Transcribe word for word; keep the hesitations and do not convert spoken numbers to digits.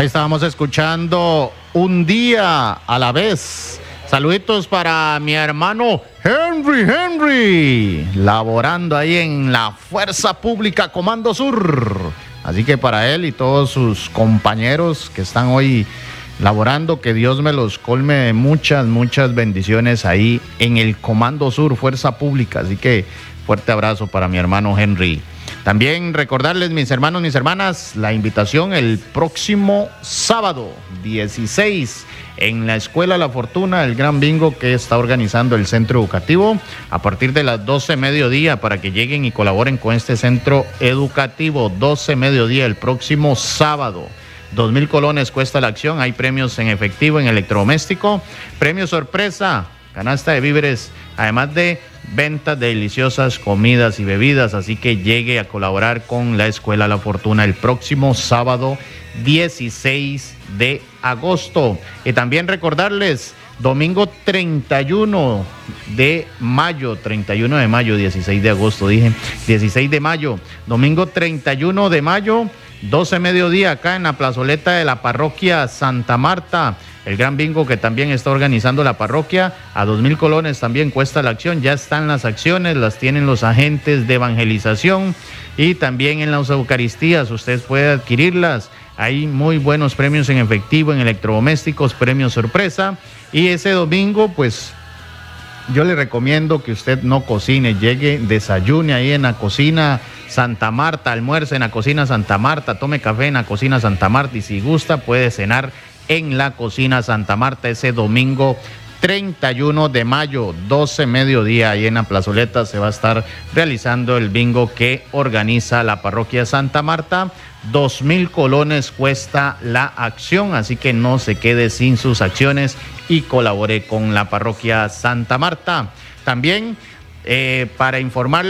Ahí estábamos escuchando Un Día a la Vez. Saluditos para mi hermano Henry Henry, laborando ahí en la Fuerza Pública Comando Sur. Así que para él y todos sus compañeros que están hoy laborando, que Dios me los colme de muchas, muchas bendiciones ahí en el Comando Sur, Fuerza Pública. Así que fuerte abrazo para mi hermano Henry. También recordarles, mis hermanos, mis hermanas, la invitación el próximo sábado dieciséis en la Escuela La Fortuna, el gran bingo que está organizando el centro educativo a partir de las doce mediodía para que lleguen y colaboren con este centro educativo. doce mediodía el próximo sábado. Dos mil colones cuesta la acción. Hay premios en efectivo, en electrodoméstico, premio sorpresa, canasta de víveres, además de ventas de deliciosas comidas y bebidas. Así que llegue a colaborar con la Escuela La Fortuna el próximo sábado dieciséis de agosto. Y también recordarles, domingo treinta y uno de mayo, treinta y uno de mayo, dieciséis de agosto dije, dieciséis de mayo, domingo treinta y uno de mayo, doce mediodía, acá en la plazoleta de la parroquia Santa Marta, el gran bingo que también está organizando la parroquia. A dos mil colones también cuesta la acción. Ya están las acciones, las tienen los agentes de evangelización y también en las eucaristías usted puede adquirirlas. Hay muy buenos premios en efectivo, en electrodomésticos, premios sorpresa. Y ese domingo, pues, yo le recomiendo que usted no cocine, llegue, desayune ahí en la cocina Santa Marta, almuerce en la cocina Santa Marta, tome café en la cocina Santa Marta y si gusta puede cenar en la cocina Santa Marta ese domingo treinta y uno de mayo, doce mediodía, ahí en la plazoleta se va a estar realizando el bingo que organiza la parroquia Santa Marta. Dos mil colones cuesta la acción, así que no se quede sin sus acciones y colabore con la parroquia Santa Marta. También eh, para informarle